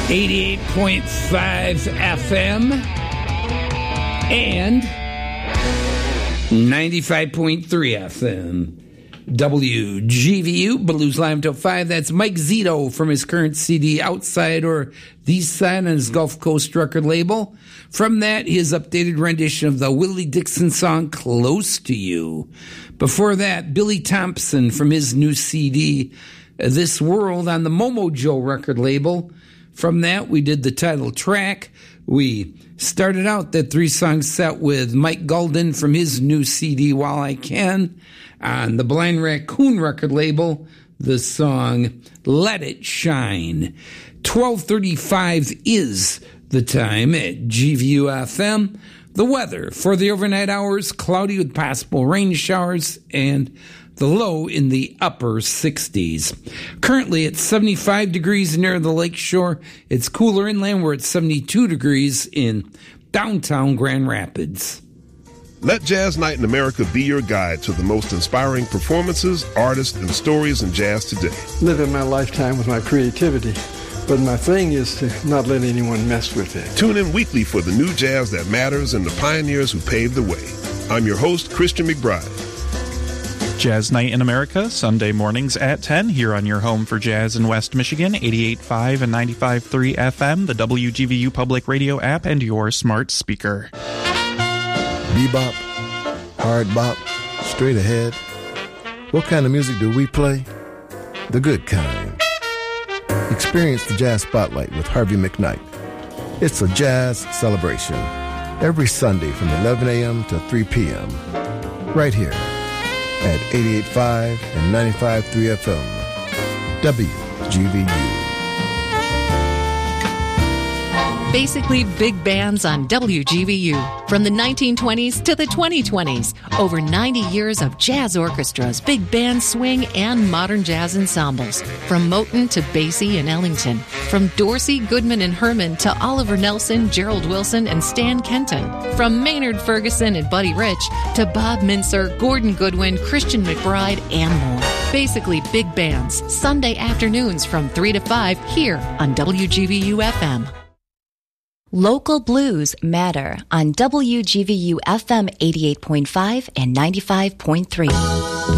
88.5 FM and 95.3 FM. WGVU, Blues Live until 5. That's Mike Zito from his current CD, Outside or The East Side, on his Gulf Coast record label. From that, his updated rendition of the Willie Dixon song, Close to You. Before that, Billy Thompson from his new CD, This World, on the Momo Joe record label. From that, we did the title track. We started out that three-song set with Mike Gulden from his new CD, While I Can, on the Blind Raccoon record label, the song Let It Shine. 12:35 is the time at GVU-FM. The weather for the overnight hours, cloudy with possible rain showers, and the low in the upper 60s. Currently it's 75 degrees near the lake shore. It's cooler inland. We're at 72 degrees in downtown Grand Rapids. Let Jazz Night in America be your guide to the most inspiring performances, artists, and stories in jazz today. Living my lifetime with my creativity, but my thing is to not let anyone mess with it. Tune in weekly for the new jazz that matters and the pioneers who paved the way. I'm your host, Christian McBride. Jazz Night in America, Sunday mornings at 10, here on your home for jazz in West Michigan, 88.5 and 95.3 FM, the WGVU Public Radio app, and your smart speaker. Bebop, hard bop, straight ahead. What kind of music do we play? The good kind. Experience the Jazz Spotlight with Harvey McKnight. It's a jazz celebration every Sunday from 11 a.m. to 3 p.m. right here at 88.5 and 95.3 FM, WGVU. Basically big bands on WGVU. From the 1920s to the 2020s. Over 90 years of jazz orchestras, big band swing, and modern jazz ensembles. From Moten to Basie and Ellington. From Dorsey, Goodman, and Herman to Oliver Nelson, Gerald Wilson, and Stan Kenton. From Maynard Ferguson and Buddy Rich to Bob Mincer, Gordon Goodwin, Christian McBride, and more. Basically big bands. Sunday afternoons from 3 to 5 here on WGVU-FM. Local blues matter on WGVU FM 88.5 and 95.3.